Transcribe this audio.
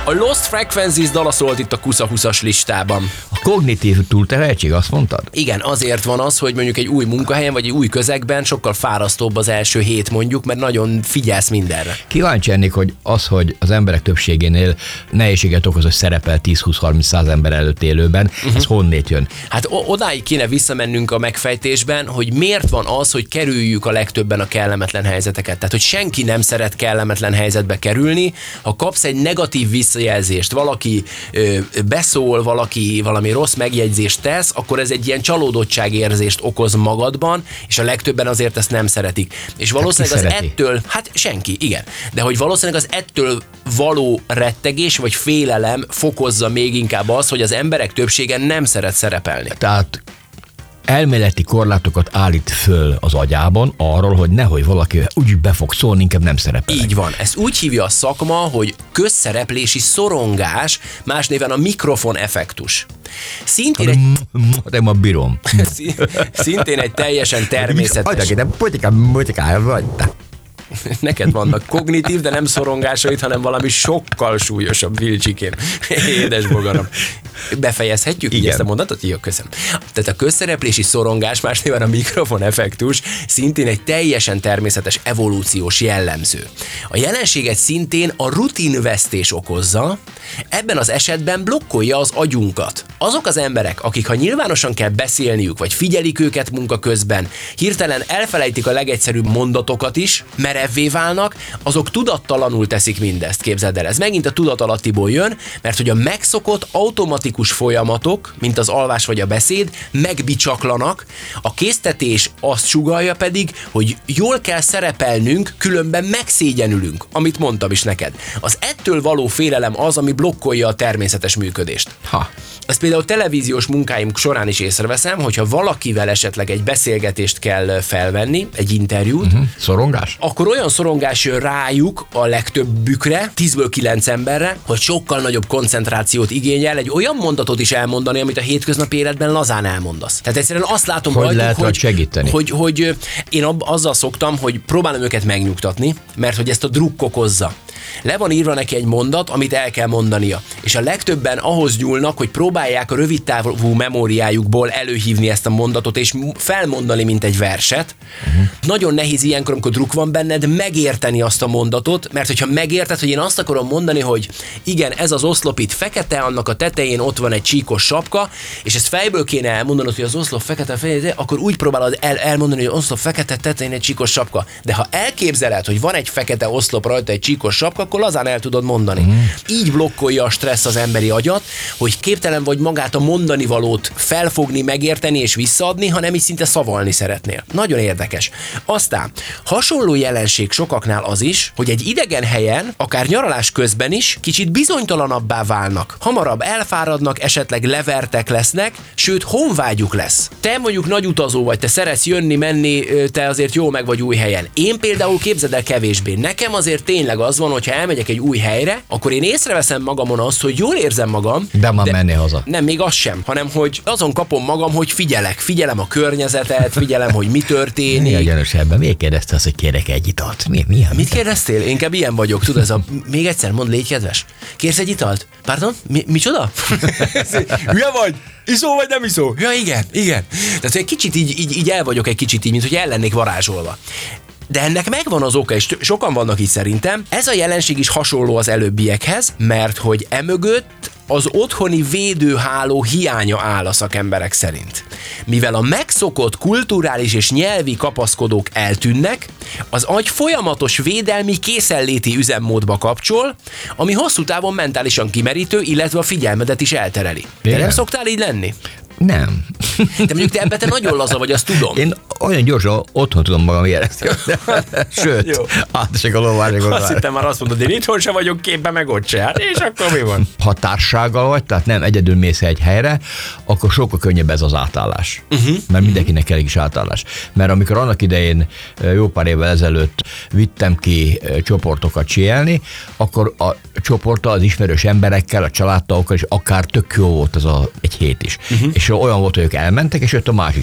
A Lost Frequencies dala szólt itt a Kusza 20-as listában. A kognitív túlterheltség, azt mondtad? Igen, azért van az, hogy mondjuk egy új munkahelyen, vagy egy új közegben sokkal fárasztóbb az első hét mondjuk, mert nagyon figyelsz mindenre. Kíváncsi ennék, hogy az emberek többségénél nehézséget okoz, hogy szerepel 10-20-30-100 ember előtt élőben, ez honnét jön? Hát odáig kéne visszamennünk a megfejtésben, hogy miért van az, hogy kerüljük a legtöbben a kellemetlen helyzeteket. Tehát, hogy senki nem szeret kellemetlen helyzetbe kerülni. Ha kapsz egy negatív visszajelzést, valaki beszól, valaki valami rossz megjegyzést tesz, akkor ez egy ilyen csalódottságérzést okoz magadban, és a legtöbben azért ezt nem szeretik. És valószínűleg az ettől, hát senki, igen, de hogy valószínűleg az ettől való rettegés vagy félelem fokozza még inkább az, hogy az emberek többsége nem szeret szerepelni. Tehát elméleti korlátokat állít föl az agyában arról, hogy nehogy valaki úgy be fog szólni, inkább nem szerepel. Így van. Ezt úgy hívja a szakma, hogy közszereplési szorongás, más néven a mikrofon effektus. Szintén egy... bírom. Szintén egy teljesen természetes... Neked vannak kognitív, de nem szorongásait, hanem valami sokkal súlyosabb, Vilcsikém. Édes bogaram. Befejezhetjük így ezt a mondatot? Jó, köszönöm. Tehát a közszereplési szorongás, más néven a mikrofon effektus, szintén egy teljesen természetes evolúciós jellemző. A jelenséget szintén a rutinvesztés okozza, ebben az esetben blokkolja az agyunkat. Azok az emberek, akik ha nyilvánosan kell beszélniük, vagy figyelik őket munka közben, hirtelen elfelejtik a legegyszerűbb mondatokat is, merevvé válnak, azok tudattalanul teszik mindezt, képzeld el. Ez megint a tudatalattiból jön, mert hogy a megszokott automatikus folyamatok, mint az alvás vagy a beszéd, megbicsaklanak, a késztetés azt sugallja pedig, hogy jól kell szerepelnünk, különben megszégyenülünk, amit mondtam is neked. Az ettől való félelem az, ami blokkolja a természetes működést. Ezt például televíziós munkáim során is észreveszem, hogyha valakivel esetleg egy beszélgetést kell felvenni, egy interjút. Szorongás? Akkor olyan szorongás jön rájuk a legtöbbükre, 10-ből 9 emberre, hogy sokkal nagyobb koncentrációt igényel egy olyan mondatot is elmondani, amit a hétköznapi életben lazán elmondasz. Tehát egyszerűen azt látom hogy lehet segíteni. Hogy én azzal szoktam, hogy próbálom őket megnyugtatni, mert hogy ezt a drukk okozza. Le van írva neki egy mondat, amit el kell mondania. És a legtöbben ahhoz nyúlnak, hogy próbálják a rövidtávú memóriájukból előhívni ezt a mondatot, és felmondani, mint egy verset. Nagyon nehéz ilyenkor, amikor druk van benned, megérteni azt a mondatot, mert hogyha megérted, hogy én azt akarom mondani, hogy igen, ez az oszlop itt fekete, annak a tetején ott van egy csíkos sapka, és ezt fejből kéne elmondanod, hogy az oszlop fekete fejezet, akkor úgy próbálod elmondani, hogy az oszlop fekete, tetején egy csíkos sapka. De ha elképzeled, hogy van egy fekete oszlop rajta egy csíkos sapka, akkor lazán el tudod mondani. Így blokkolja a stressz az emberi agyat, hogy képtelen vagy magát a mondani valót felfogni, megérteni és visszaadni, hanem is szinte szavalni szeretnél. Nagyon érdekes. Aztán hasonló jelenség sokaknál az is, hogy egy idegen helyen, akár nyaralás közben is kicsit bizonytalanabbá válnak. Hamarabb elfáradnak, esetleg levertek lesznek, sőt honvágyuk lesz. Te mondjuk nagy utazó vagy, te szeretsz jönni, menni, te azért jó meg vagy új helyen. Én például képzeld el kevésbé. Nekem azért tényleg az van, hogyha elmegyek egy új helyre, akkor én észreveszem magamon azt, hogy jól érzem magam. De már menni haza. Nem, még az sem, hanem hogy azon kapom magam, hogy figyelem a környezetet, figyelem, hogy mi történik. Mi egyenesebben? Miért kérdezte azt, hogy kérek egy italt? Mit kérdeztél? Én inkább ilyen vagyok, tudod, ez a... Még egyszer, mondd, légy kedves. Kérsz egy italt? Pardon? Micsoda? Hülye vagy? Iszó vagy nem iszó? Ja, igen. Tehát egy kicsit így el vagyok egy kicsit így, mint hogy el lennék varázsolva. De ennek megvan az oka, és sokan vannak így szerintem. Ez a jelenség is hasonló az előbbiekhez, mert hogy emögött az otthoni védőháló hiánya áll a szakemberek szerint. Mivel a megszokott kulturális és nyelvi kapaszkodók eltűnnek, az agy folyamatos védelmi készenléti üzemmódba kapcsol, ami hosszú távon mentálisan kimerítő, illetve a figyelmedet is eltereli. Te nem szoktál így lenni? Nem. De mondjuk te ebben nagyon laza vagy, azt tudom. Én olyan gyorsan otthon tudom magam érezni. Sőt, átesek a lovásra. Azt hittem már azt mondod, én itthon se vagyok képben, meg ott se. Hát, és akkor mi van? Ha társággal vagy, tehát nem egyedül mész egy helyre, akkor sokkal könnyebb ez az átállás. Mert mindenkinek kell is átállás. Mert amikor annak idején jó pár évvel ezelőtt vittem ki csoportokat séelni, akkor a csoporttal, az ismerős emberekkel, a családtagokkal, és akár tök jó volt az egy hét is. És olyan volt, hogy ők elmentek, és jött a másik